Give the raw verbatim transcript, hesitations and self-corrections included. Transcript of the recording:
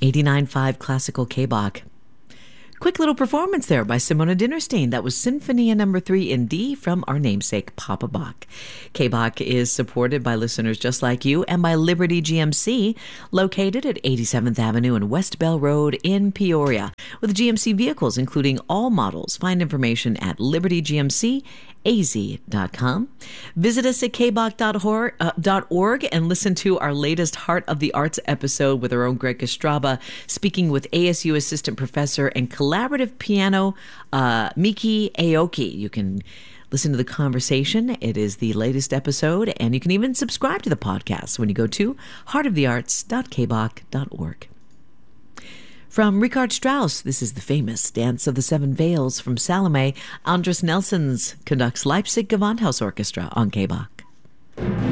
eighty-nine point five Classical K-Bach. Quick little performance there by Simona Dinnerstein. That was Sinfonia number three in D from our namesake, Papa Bach. K-Bach is supported by listeners just like you and by Liberty G M C, located at eighty-seventh Avenue and West Bell Road in Peoria. With G M C vehicles, including all models. Find information at liberty g m c a z dot com. Visit us at k bach dot org and listen to our latest Heart of the Arts episode with our own Greg Estraba, speaking with A S U assistant professor and collaborative piano uh, Miki Aoki. You can listen to the conversation. It is the latest episode, and you can even subscribe to the podcast when you go to heart of the arts dot k bach dot org. From Richard Strauss, this is the famous Dance of the Seven Veils from Salome. Andres Nelsons conducts Leipzig Gewandhaus Orchestra on K-Bach.